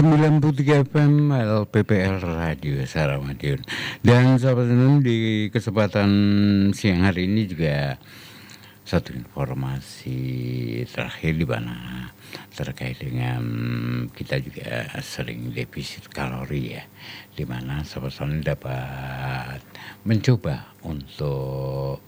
93 FM LPPL Radio Saramadion. Dan sahabat Senun, di kesempatan siang hari ini juga satu informasi terakhir di mana terkait dengan kita juga sering defisit kalori ya, di mana sahabat Senun dapat mencoba untuk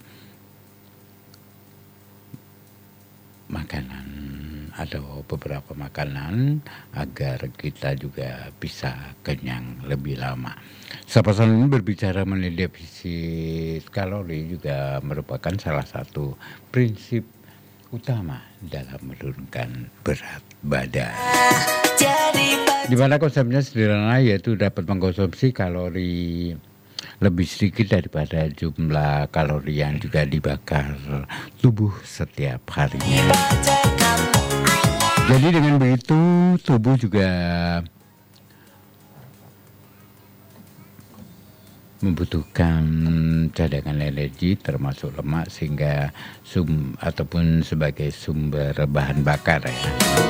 makanan atau beberapa makanan agar kita juga bisa kenyang lebih lama. Sahabat Senun, berbicara mengenai defisit kalori juga merupakan salah satu prinsip utama dalam menurunkan berat badan. Di mana konsepnya sederhana, yaitu dapat mengkonsumsi kalori lebih sedikit daripada jumlah kalori yang juga dibakar tubuh setiap harinya. Jadi dengan begitu tubuh juga membutuhkan cadangan energi termasuk lemak sehingga ataupun sebagai sumber bahan bakar ya.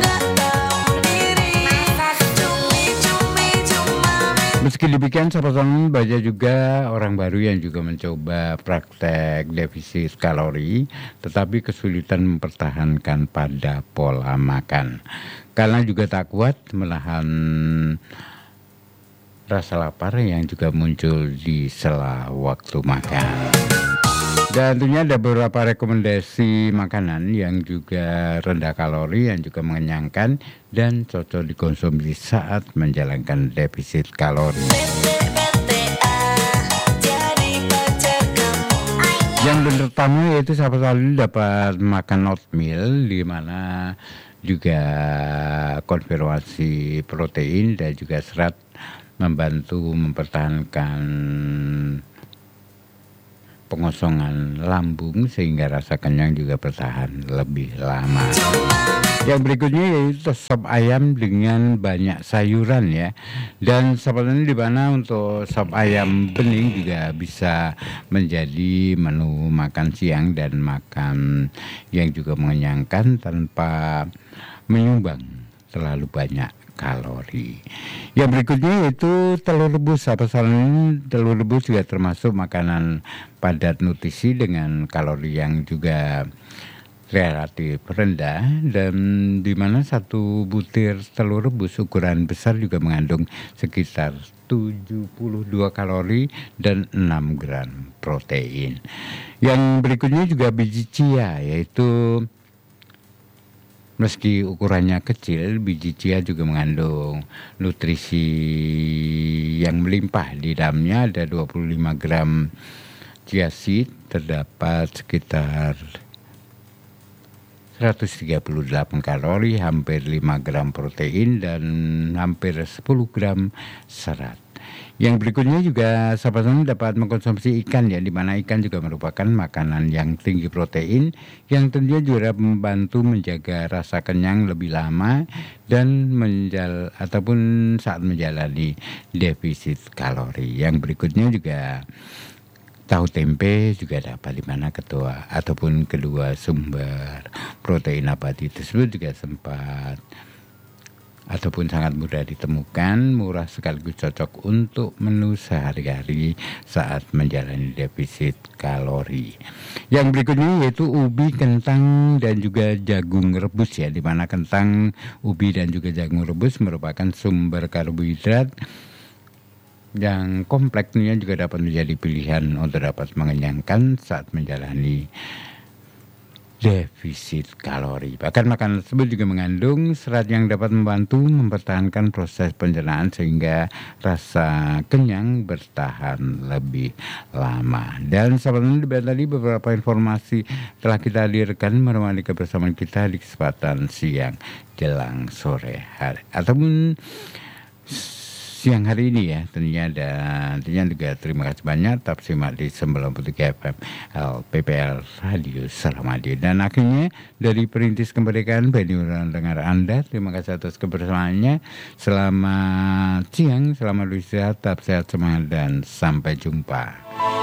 Meski demikian, sahabat Senun, banyak juga orang baru yang juga mencoba praktek defisit kalori, tetapi kesulitan mempertahankan pada pola makan. Karena juga tak kuat menahan rasa lapar yang juga muncul di sela waktu makan. Dan tentunya ada beberapa rekomendasi makanan yang juga rendah kalori, yang juga mengenyangkan dan cocok dikonsumsi saat menjalankan defisit kalori. Yang pertama yaitu sahabat Senun dapat makan oatmeal, di mana juga konfirmasi protein dan juga serat, membantu mempertahankan pengosongan lambung sehingga rasa kenyang juga bertahan lebih lama. Yang berikutnya yaitu sop ayam dengan banyak sayuran ya. Dan sebenarnya di mana untuk sop ayam bening juga bisa menjadi menu makan siang dan makan yang juga mengenyangkan tanpa menyumbang terlalu banyak kalori. Yang berikutnya yaitu telur rebus. Sahabat Senun, telur rebus juga termasuk makanan padat nutrisi dengan kalori yang juga relatif rendah, dan di mana satu butir telur rebus ukuran besar juga mengandung sekitar 72 kalori dan 6 gram protein. Yang berikutnya juga biji chia, yaitu meski ukurannya kecil, biji chia juga mengandung nutrisi yang melimpah. Di dalamnya ada 25 gram chia seed, terdapat sekitar 138 kalori, hampir 5 gram protein, dan hampir 10 gram serat. Yang berikutnya juga sahabat Senun dapat mengkonsumsi ikan ya, di mana ikan juga merupakan makanan yang tinggi protein, yang tentunya juga membantu menjaga rasa kenyang lebih lama dan ataupun saat menjalani defisit kalori. Yang berikutnya juga tahu tempe juga dapat, di mana kedua sumber protein abadi tersebut juga sempat ataupun sangat mudah ditemukan, murah sekaligus cocok untuk menu sehari-hari saat menjalani defisit kalori. Yang berikutnya yaitu ubi, kentang, dan juga jagung rebus ya, di mana kentang, ubi, dan juga jagung rebus merupakan sumber karbohidrat yang kompleksnya juga dapat menjadi pilihan untuk dapat mengenyangkan saat menjalani defisit kalori. Bahkan makanan tersebut juga mengandung serat yang dapat membantu mempertahankan proses pencernaan sehingga rasa kenyang bertahan lebih lama. Dan sebenarnya tadi beberapa informasi telah kita hadirkan menemani kebersamaan kita di kesempatan siang jelang sore hari ataupun siang hari ini ya. Tentunya juga terima kasih banyak tetap simak di 93 FM LPPL Radio Saramadion. Dan akhirnya dari Perintis Kemerdekaan, bagi dengar Anda, terima kasih atas kebersamaannya. Selamat siang, selamat beristirahat, tetap sehat, semangat, dan sampai jumpa.